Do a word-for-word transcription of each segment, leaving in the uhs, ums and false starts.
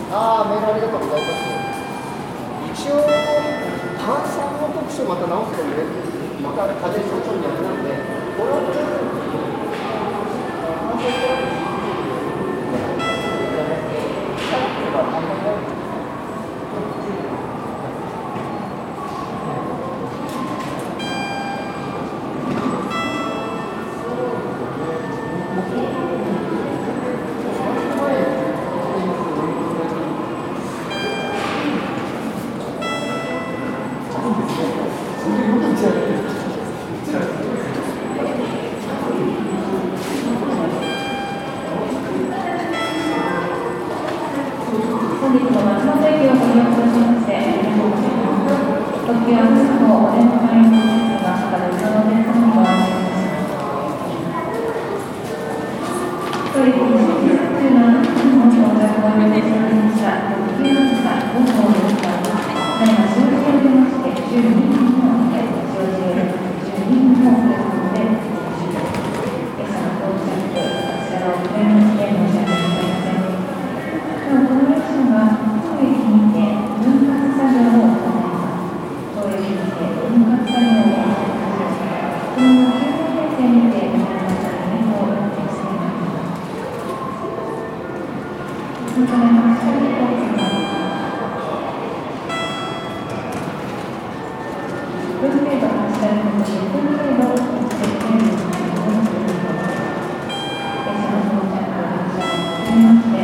ああ、メールありがとうございます。一応、炭酸の特徴また直すとね、また家電のちょっとやるので、これはちょっと、 本日も松本駅をご利用くださいましてありがとうございます。特急あずさ号お出迎えのですが、また別のお客様にご案内いたします。当駅に新設中の本日到着を予定しておりました特急あずさご号の列車は、ただいま終了を出まして、じゅうにふんの終了じゅうにふんの遅れので、列車の到着、こちらを遅れまして申し訳ございません。この列車は当駅にて分割作業を行います。当駅にて分割作業を行います。このきゅうねん編成にてご覧のためにお願いしています。続きまして、分程度発車のとき、分程度を設定になります。列車の到着、発車を決めまして、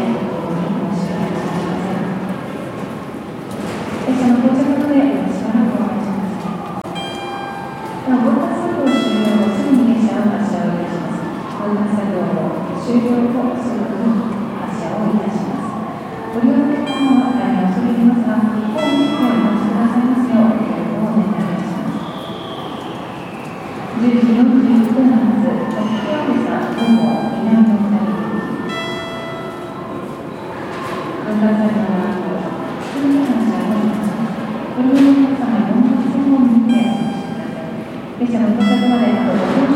列車の到着までしばらくお待ちください。分割作業終了後、すぐに列車を発車をいたします。分割作業を終了後、すぐに発車をいたします。ご利用のお客様は大変恐れ入りますが、ホームにてお待ちくださいますよう、ご協力をお願いいたします。じゅうじよんじゅういっぷん発、特急あずさご号南の下り行き。分割作業の後、すぐに発車をいたします。ご利用のお客様はよんばん線を見てお待ちください。列車の到着まであとごふん